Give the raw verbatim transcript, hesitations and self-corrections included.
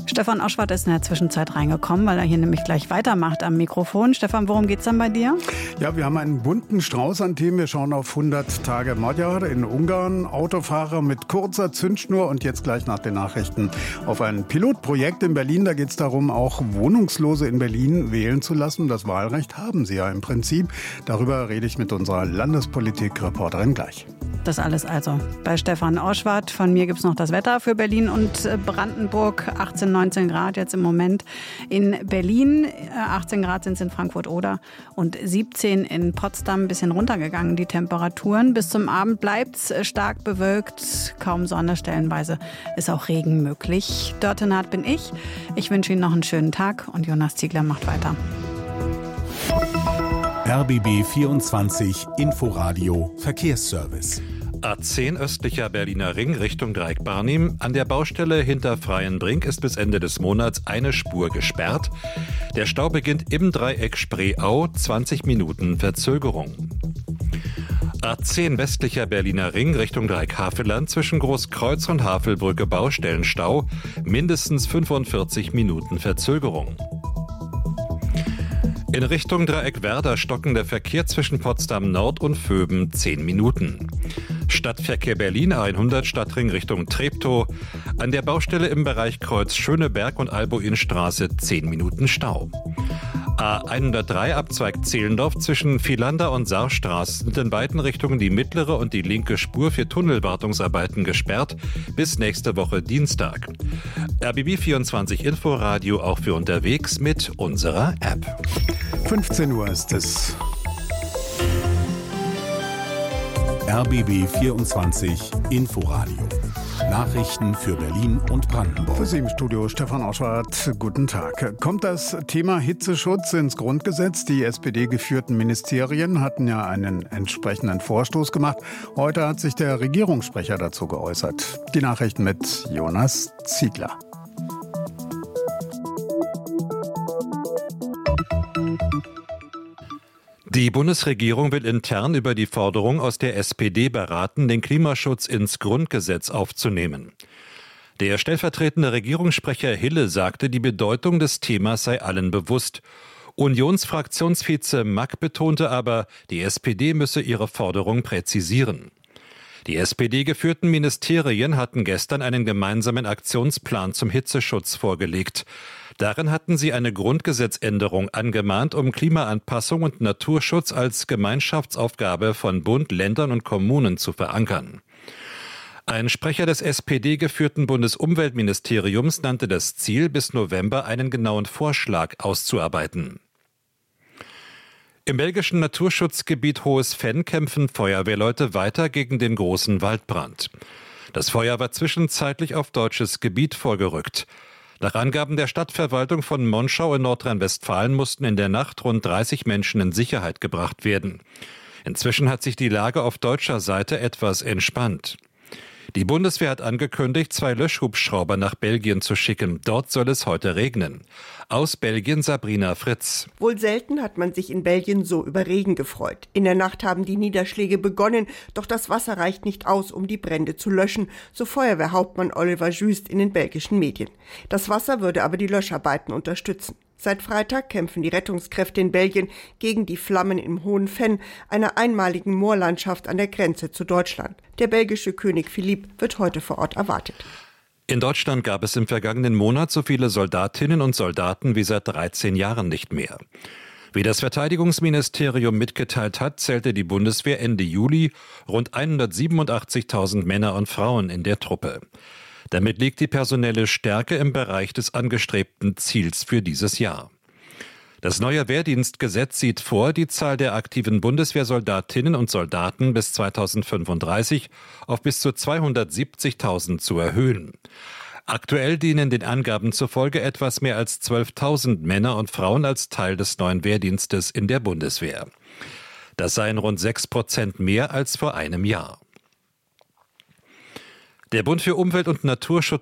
Stefan Oschwart ist in der Zwischenzeit reingekommen, weil er hier nämlich gleich weitermacht am Mikrofon. Stefan, worum geht's dann bei dir? Ja, wir haben einen bunten Strauß an Themen. Wir schauen auf hundert Tage Magyar in Ungarn, Autofahrer mit kurzer Zündschnur und jetzt gleich nach den Nachrichten auf ein Pilotprojekt in Berlin. Da geht es darum, auch Wohnungslose in Berlin wählen zu lassen. Das Wahlrecht haben sie ja im Prinzip. Darüber rede ich mit unserer Landespolitik-Reporterin gleich. Das alles also bei Stefan Oschwart. Von mir gibt's noch das Wetter für Berlin und Brandenburg. achtzehn, neunzehn Grad jetzt im Moment in Berlin. achtzehn Grad sind es in Frankfurt-Oder und siebzehn in Potsdam. Ein bisschen runtergegangen die Temperaturen. Bis zum Abend bleibt's stark bewölkt. Kaum Sonne, stellenweise ist auch Regen möglich. Dörte Naht bin ich. Ich wünsche Ihnen noch einen schönen Tag und Jonas Ziegler macht weiter. R B B vierundzwanzig Inforadio Verkehrsservice. A zehn östlicher Berliner Ring Richtung Dreieck-Barnim. An der Baustelle hinter Freienbrink ist bis Ende des Monats eine Spur gesperrt. Der Stau beginnt im Dreieck Spreeau, zwanzig Minuten Verzögerung. A zehn westlicher Berliner Ring Richtung Dreieck-Havelland zwischen Großkreuz und Havelbrücke Baustellenstau, mindestens fünfundvierzig Minuten Verzögerung. In Richtung Dreieck-Werder stocken der Verkehr zwischen Potsdam Nord und Vöben zehn Minuten. Stadtverkehr Berlin hundert Stadtring Richtung Treptow. An der Baustelle im Bereich Kreuz Schöneberg und Albuinstraße zehn Minuten Stau. A hundertdrei Abzweig Zehlendorf zwischen Vielander und Saarstraße sind in beiden Richtungen die mittlere und die linke Spur für Tunnelwartungsarbeiten gesperrt bis nächste Woche Dienstag. R B B vierundzwanzig Inforadio auch für unterwegs mit unserer App. fünfzehn Uhr ist es. R B B vierundzwanzig Inforadio. Nachrichten für Berlin und Brandenburg. Für Sie im Studio Stefan Oschwart. Guten Tag. Kommt das Thema Hitzeschutz ins Grundgesetz? Die S P D-geführten Ministerien hatten ja einen entsprechenden Vorstoß gemacht. Heute hat sich der Regierungssprecher dazu geäußert. Die Nachrichten mit Jonas Ziegler. Die Bundesregierung will intern über die Forderung aus der S P D beraten, den Klimaschutz ins Grundgesetz aufzunehmen. Der stellvertretende Regierungssprecher Hille sagte, die Bedeutung des Themas sei allen bewusst. Unionsfraktionsvize Mack betonte aber, die S P D müsse ihre Forderung präzisieren. Die S P D-geführten Ministerien hatten gestern einen gemeinsamen Aktionsplan zum Hitzeschutz vorgelegt. Darin hatten sie eine Grundgesetzänderung angemahnt, um Klimaanpassung und Naturschutz als Gemeinschaftsaufgabe von Bund, Ländern und Kommunen zu verankern. Ein Sprecher des S P D-geführten Bundesumweltministeriums nannte das Ziel, bis November einen genauen Vorschlag auszuarbeiten. Im belgischen Naturschutzgebiet Hohes Venn kämpfen Feuerwehrleute weiter gegen den großen Waldbrand. Das Feuer war zwischenzeitlich auf deutsches Gebiet vorgerückt. Nach Angaben der Stadtverwaltung von Monschau in Nordrhein-Westfalen mussten in der Nacht rund dreißig Menschen in Sicherheit gebracht werden. Inzwischen hat sich die Lage auf deutscher Seite etwas entspannt. Die Bundeswehr hat angekündigt, zwei Löschhubschrauber nach Belgien zu schicken. Dort soll es heute regnen. Aus Belgien Sabrina Fritz. Wohl selten hat man sich in Belgien so über Regen gefreut. In der Nacht haben die Niederschläge begonnen, doch das Wasser reicht nicht aus, um die Brände zu löschen, so Feuerwehrhauptmann Oliver Jüst in den belgischen Medien. Das Wasser würde aber die Löscharbeiten unterstützen. Seit Freitag kämpfen die Rettungskräfte in Belgien gegen die Flammen im Hohen Venn, einer einmaligen Moorlandschaft an der Grenze zu Deutschland. Der belgische König Philipp wird heute vor Ort erwartet. In Deutschland gab es im vergangenen Monat so viele Soldatinnen und Soldaten wie seit dreizehn Jahren nicht mehr. Wie das Verteidigungsministerium mitgeteilt hat, zählte die Bundeswehr Ende Juli rund hundertsiebenundachtzigtausend Männer und Frauen in der Truppe. Damit liegt die personelle Stärke im Bereich des angestrebten Ziels für dieses Jahr. Das neue Wehrdienstgesetz sieht vor, die Zahl der aktiven Bundeswehrsoldatinnen und Soldaten bis zweitausendfünfunddreißig auf bis zu zweihundertsiebzigtausend zu erhöhen. Aktuell dienen den Angaben zufolge etwas mehr als zwölftausend Männer und Frauen als Teil des neuen Wehrdienstes in der Bundeswehr. Das seien rund sechs Prozent mehr als vor einem Jahr. Der Bund für Umwelt und Naturschutz